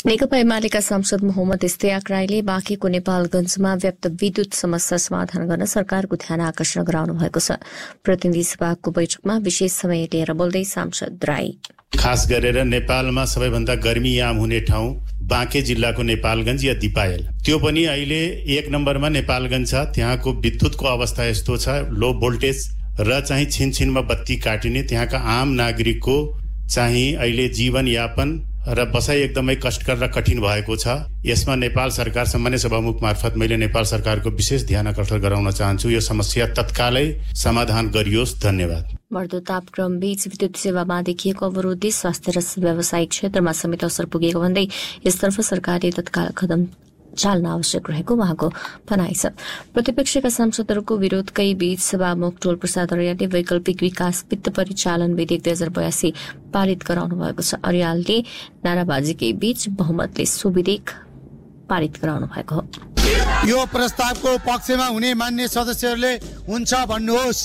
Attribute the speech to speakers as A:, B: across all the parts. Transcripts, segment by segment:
A: नेकपा एमालेका सांसद मोहम्मद इस्तियाक राईले बाँकेको नेपालगञ्जमा व्याप्त विद्युत समस्या समाधान गर्न सरकारको ध्यान आकर्षण गराउनु भएको छ। प्रतिनिधि सभाको बैठकमा विशेष समय लिएर बोल्दै सांसद राई
B: खास गरेर नेपालमा सबैभन्दा गर्मीयाम हुने ठाउँ बाँके जिल्लाको नेपालगञ्ज या दिपायल, त्यो पनि अहिले 1 नम्बरमा नेपालगञ्ज छ। त्यहाँको विद्युतको अवस्था यस्तो छ, लो भोल्टेज र चाहिँ छिनछिनमा बत्ती काटिने, त्यहाँका आम नागरिकको चाहिँ अहिले जीवनयापन र बसाइ एकदमै कष्टकर र कठिन भएको छ। यसमा नेपाल सरकार सामान्य सभामुख मार्फत मैले नेपाल सरकारको विशेष ध्यान आकर्षण गराउन चाहन्छु। यो समस्या तत्कालै समाधान गरियोस्। धन्यवाद।
A: बढ्दो तापक्रम बीच विद्युत सेवामा देखिएको अवरोधले स्वास्थ्य र व्यावसायिक क्षेत्रमा समेत असर पुगेको भन्दै यसतर्फ सरकारले तत्काल कदम चाल्न आवश्यक रहेको उहाँको भनाइ छ। प्रतिपक्षका सांसदहरूको विरोधकै बीच सभामुख टोल प्रसाद अर्यालले वैकल्पिक विकास वित्त परिचालन विधेयक 2082 पारित गराउनु भएको छ। अर्यालले नाराबाजीकै बीच बहुमतले सो विधेयक पारित गराउनु भएको हो।
C: यो प्रस्तावको पक्षमा हुने मान्य सदस्यहरूले हुन्छ भन्नुहोस्,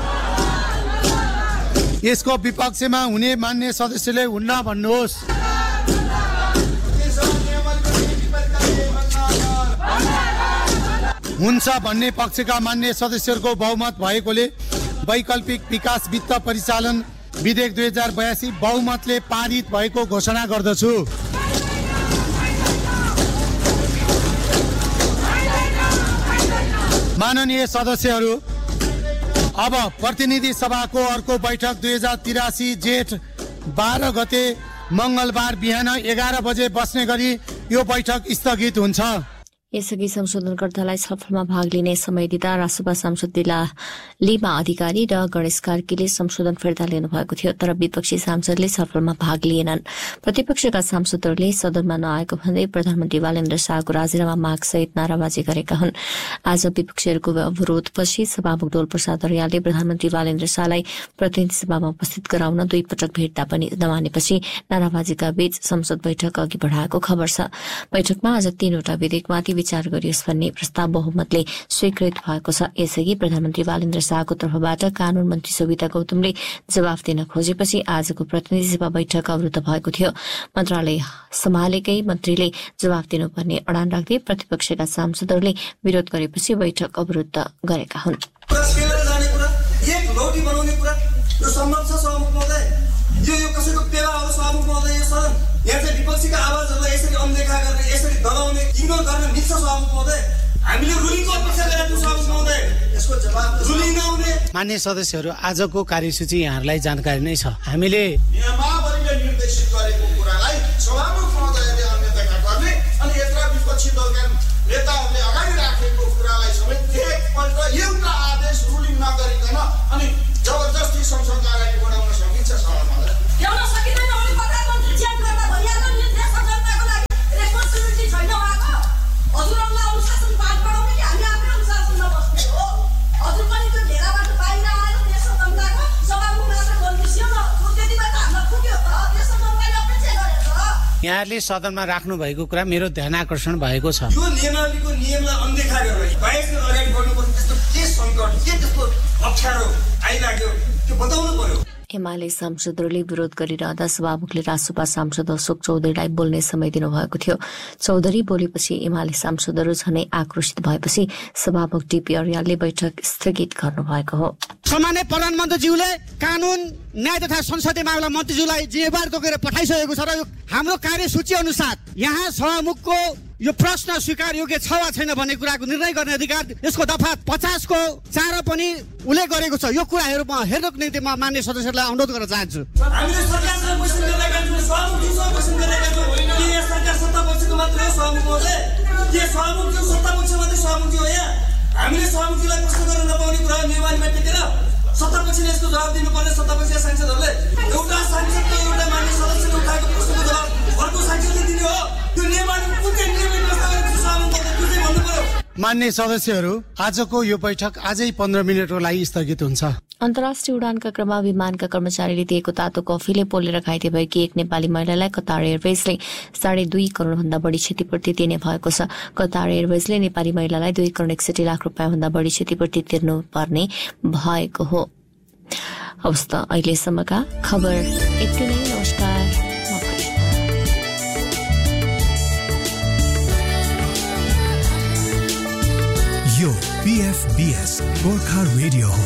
C: यसको विपक्षमा हुने मान्य सदस्यले हुन्न भन्नुहोस्। हुन्छ भन्ने पक्षका मान्य सदस्यहरूको बहुमत भएकोले वैकल्पिक विकास वित्त परिचालन विधेयक 2082 बहुमतले पारित भएको घोषणा गर्दछु। माननीय सदस्यहरू, अब प्रतिनिधि सभाको अर्को बैठक 2083 जेठ 12 गते मंगलबार बिहान 11 बजे बस्ने गरी यो बैठक स्थगित हुन्छ।
A: यसअघि संशोधनकर्तालाई छलफलमा भाग लिने समय दिँदा रासपा सांसद लिमा अधिकारी र गणेश कार्कीले संशोधन फिर्ता लिनुभएको थियो, तर विपक्षी सांसदले छलफलमा भाग लिएनन्। प्रतिपक्षका सांसदहरूले सदनमा नआएको भन्दै प्रधानमन्त्री बालेन्द्र शाहको राजीनामा मागसहित नाराबाजी गरेका हुन्। आज विपक्षीहरूको अवरोधपछि सभामुख टोल प्रसाद अर्यालले प्रधानमन्त्री बालेन्द्र शाहलाई प्रतिनिधि सभामा उपस्थित गराउन 2 पटक भेट्दा पनि नमानेपछि नाराबाजीका बीच संसद बैठक अघि बढाएको खबर छ। बैठकमा आज 3वटा विधेयकमाथि विचार गरियोस् भन्ने प्रस्ताव बहुमतले स्वीकृत भएको छ। यसअघि प्रधानमन्त्री बालेन्द्र शाहको तर्फबाट कानून मन्त्री सुविता गौतमले जवाफ दिन खोजेपछि आजको प्रतिनिधि सभा बैठक अवरुद्ध भएको थियो। मन्त्रालय सम्हालेकै मन्त्रीले जवाफ दिनुपर्ने अडान राख्दै प्रतिपक्षका सांसदहरूले विरोध गरेपछि बैठक अवरुद्ध गरेका हुन्।
D: यो कसैको पेवा हो सभामुख महोदय, यो सदन यहाँ चाहिँ विपक्षीका आवाजहरूलाई यसरी अनदेखा गर्ने, यसरी दबाउने, इग्नोर गर्न मिल्छ सभामुख महोदय? हामीले रुलिङको अपेक्षा गरेका छौँ सभामुख महोदय, यसको जवाब रुलिङ नहुने।
C: मान्य सदस्यहरू, आजको कार्यसूची यहाँहरूलाई जानकारी नै छ। हामीले
D: नियमावलीले निर्देशित गरेको कुरालाई सभामुख महोदयले अन्यथा गर्ने अनि यत्र विपक्षी दलका नेताहरूले अगाडि राखेको कुरालाई समेत एकपल्ट एउटा आदेश रुलिङ नगरिकन अनि जबरजस्ती संसद अगाडि बढाउन सकिन्छ सभामुख महोदय?
E: एउटा सकिँदैन। अनि प्रधानमन्त्री चेन्ज गर्दा भइहाल्छ नि, देश जनताको लागि रेस्पोन्सिबिलिटी छैन उहाँको? हजुरहरूलाई अनुशासन पाठ पढाउने कि हामी आफै अनुशासनमा बस्ने हो? हजुर पनि त्यो घेराबाट बाहिर आएर देश जनताको सभामुख मात्र गर्नुस् न, त्यति बेला हामीलाई पुग्यो त, देश जनताले अपेक्षा गरेको।
C: यहाँहरूले सदनमा राख्नु भएको कुरा मेरो ध्यान आकर्षण भएको छ।
D: यो नियमावलीको नियमलाई अनदेखा गरेर बाहिर अगाडि बढ्नुपर्छ। त्यस्तो के सङ्कट, के त्यस्तो अप्ठ्यारो आइलाग्यो त्यो बताउनु पर्यो।
A: एमाले सांसदहरूले विरोध गरिरहँदा सभामुखले रासपा सांसद अशोक चौधरीलाई बोल्ने समय दिनुभएको थियो। चौधरी बोलेपछि एमाले सांसदहरू झनै आक्रोशित भएपछि सभामुख टीपी अर्यालले बैठक स्थगित गर्नुभएको हो।
F: सम्माननीय प्रधानमन्त्रीज्यूले कानून न्याय तथा संसदीय मामिला मन्त्रीज्यूलाई जिम्मेवार तोकेर पठाइसकेको छ र हाम्रो कार्यसूची अनुसार यहाँ सभामुखको यो प्रश्न स्वीकार योग्य छ वा छैन भन्ने कुराको निर्णय गर्ने अधिकार यसको दफा 50 को 4 पनि उल्लेख गरेको छ। यो कुराहरू म हेर्नको निम्ति म मान्य सदस्यहरूलाई अनुरोध गर्न चाहन्छु।
D: हामीले सरकारसँग क्वेशन गरिरहेका छौँ, सभामुखज्यूसँग क्वेशन गरिरहेका छौँ। के यहाँ सरकार सत्ता पक्षको मात्रै हो सभामुख महोदय? के सभामुखज्यू सत्ता पक्ष मात्रै सभामुखज्यू हो? यहाँ हामीले सभामुखज्यूलाई प्रश्न गर्न नपाउने कुरा नियमावलीमा टेकेर सत्ता पक्षले यसको जवाब दिनुपर्ने। सत्ता पक्षका सांसदहरूले एउटा सांसदले एउटा मान्य सदस्यले उठाएको प्रश्नको जवाब अर्को सांसदले दिने हो? त्यो नियमावली कुन चाहिँ नियमले व्यवस्था गरेको छ सभामुख महोदय? त्यो चाहिँ भन्नु पर्यो।
C: मान्य सदस्यहरू, आजको यो बैठक आजै 15 मिनेटको लागि स्थगित हुन्छ।
A: अन्तर्राष्ट्रिय उडानका क्रममा विमानका कर्मचारीले दिएको तातो कफीले पोलेर घाइते भएकी एक नेपाली महिलालाई कतार एयरवेजले 2.5 करोड भन्दा बढी क्षतिपूर्ति दिने भएको छ। कतार एयरवेजले नेपाली महिलालाई 2 करोड 61 लाख रुपियाँ भन्दा बढी क्षतिपूर्ति तिर्नुपर्ने भएको हो। हवस् त, अहिलेसम्मका खबर यति नै। नमस्कार।
G: PFBS गोर्खा रेडियो हो।